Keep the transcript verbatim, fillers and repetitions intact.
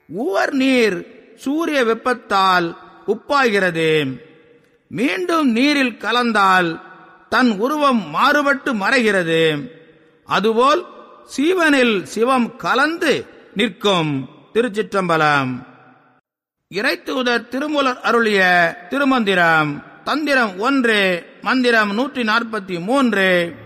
உவர் நீர் சூரிய வெப்பத்தால் உப்பாகிறது. மீண்டும் நீரில் கலந்தால் தன் உருவம் மாறுபட்டு மறைகிறது. அதுபோல் சீவனில் சிவம் கலந்து நிற்கும். திருச்சிற்றம்பலம். இறைத்தூதர் திருமூலர் அருளிய திருமந்திரம். தந்திரம் ஒன்று, மந்திரம் நூற்றி நாற்பத்தி மூன்று.